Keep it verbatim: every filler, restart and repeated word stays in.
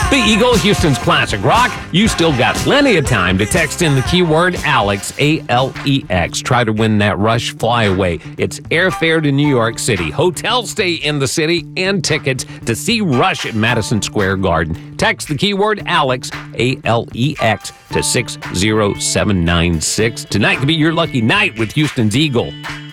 The Eagle, Houston's classic rock. You still got plenty of time to text in the keyword Alex, A L E X. Try to win that Rush flyaway. It's airfare to New York City, hotel stay in the city, and tickets to see Rush at Madison Square Garden. Text the keyword Alex, A L E X, to six zero seven nine six. Tonight could be your lucky night with Houston's Eagle.